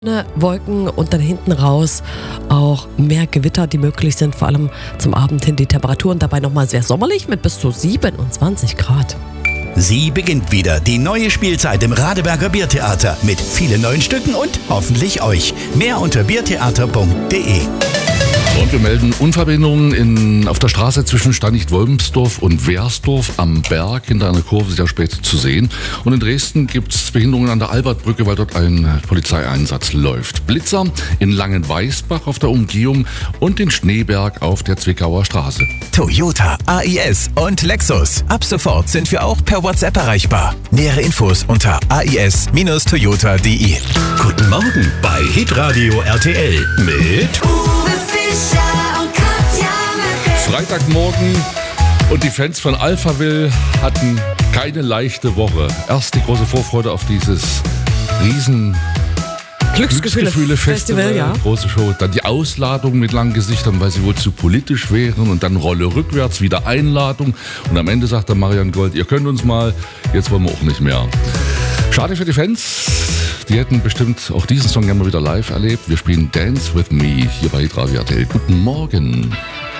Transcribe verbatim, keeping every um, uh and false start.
Wolken und dann hinten raus auch mehr Gewitter, die möglich sind, vor allem zum Abend hin. Die Temperaturen dabei nochmal sehr sommerlich mit bis zu siebenundzwanzig Grad. Sie beginnt wieder, die neue Spielzeit im Radeberger Biertheater mit vielen neuen Stücken und hoffentlich euch. Mehr unter biertheater punkt de. Und wir melden Unverbindungen in, auf der Straße zwischen Stanicht-Wolmsdorf und Wehrsdorf am Berg, hinter einer Kurve sehr spät zu sehen. Und in Dresden gibt es Behinderungen an der Albertbrücke, weil dort ein Polizeieinsatz läuft. Blitzer in Langenweißbach auf der Umgehung und den Schneeberg auf der Zwickauer Straße. Toyota, A I S und Lexus. Ab sofort sind wir auch per WhatsApp erreichbar. Nähere Infos unter a i s Bindestrich toyota punkt de. Guten Morgen bei Hitradio R T L mit Uwe Fischer und Katja Möcke. Freitagmorgen und die Fans von Alphaville hatten keine leichte Woche. Erst die große Vorfreude auf dieses riesen Glücksgefühle Festival, Festival, ja. Große Show. Dann die Ausladung mit langen Gesichtern, weil sie wohl zu politisch wären. Und dann Rolle rückwärts, wieder Einladung. Und am Ende sagt der Marian Gold, ihr könnt uns mal, jetzt wollen wir auch nicht mehr. Schade für die Fans. Die hätten bestimmt auch diesen Song gerne mal wieder live erlebt. Wir spielen Dance With Me hier bei Hitradio R T L. Guten Morgen.